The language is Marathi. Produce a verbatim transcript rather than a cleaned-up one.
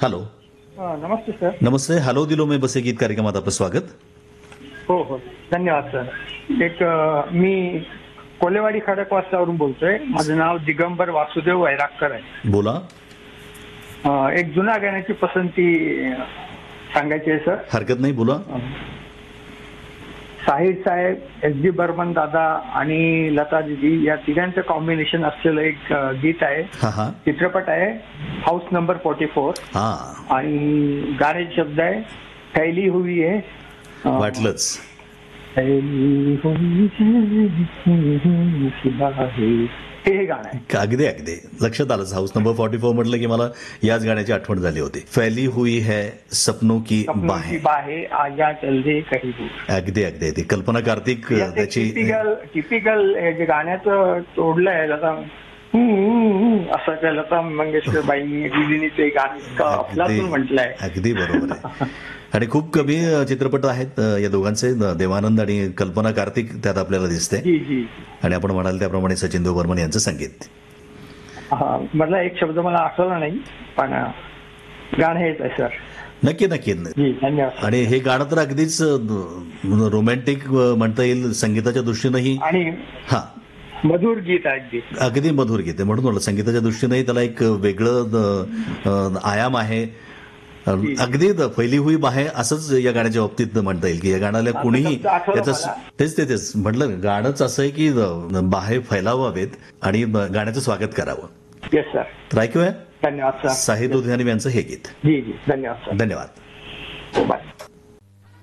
हॅलो. हा, नमस्ते सर. नमस्ते. हॅलो दिलो मैं बसे गीत कार्यक्रमात आपलं स्वागत. हो हो, धन्यवाद सर. एक अ, मी कोलेवाडी खडकवासल्यावरून बोलतोय. माझं नाव दिगंबर वासुदेव वैरागकर आहे. बोला. अ, एक जुना गाण्याची पसंती अ, सांगायची आहे सर. हरकत नाही, बोला. साहिर साहेब, एस डी बर्मन दादा आणि लता दिदी या तिघांचं कॉम्बिनेशन असलेलं एक अ, गीत आहे. हा हा चित्रपट आहे हाऊस नंबर फोर्टी फोर हा आणि गाण्याचे शब्द आहे फैली हुई आहे. अ, वाटलंच. फैली हुई है सिपाही. हे हे गाणं आहे. अगदी अगदी लक्षात आलं. हाऊस नंबर फॉर्टी फोर म्हटलं की मला याच गाण्याची आठवण झाली होती. फैली हुई है सपनों की सपनों की बाहें. बाहें आजा चल दे कहीं दूर. अगदी अगदी अगदी कल्पना कार्तिक त्याची टिपिकल टिपिकल जे गाण्याचं तोडलंय लता हम्म, हम्म, हम्म, असं त्या लता मंगेशकर बाईंनी दिदीनी ते गाणं इतकं अफलातून म्हटलंय. अगदी बरोबर आहे. आणि खूप कमी चित्रपट आहेत या दोघांचे, देवानंद आणि कल्पना कार्तिक त्यात आपल्याला दिसते. जी जी. आणि आपण म्हणाल त्याप्रमाणे सचिन देव बर्मन यांचं संगीत. हा, मधला एक शब्द मला आठवला नाही पण गाणं हेच आहे सर. नक्की नक्की. जी धन्यवाद. आणि हे गाणं तर अगदीच रोमॅन्टिक म्हणता येईल संगीताच्या दृष्टीनंही. आणि हा मधुर गीत आहे अगदी. अगदी मधुर गीत आहे. म्हणून म्हटलं संगीताच्या दृष्टीनंही त्याला एक वेगळं अ, आयाम आहे. अगदी फैली हुई बाहें असंच या गाण्याच्या बाबतीत म्हणता येईल की या गाण्याला कुणीही त्याचं तेच ते तेच म्हटलं. गाणंच असं आहे की बाहेर फैलावावेत आणि गाण्याचं स्वागत करावं. Yes sir. तर ऐकूया धन्यवाद सर. साहिर लुधियानी यांचं हे गीत. जी जी धन्यवाद सर. धन्यवाद. बाय.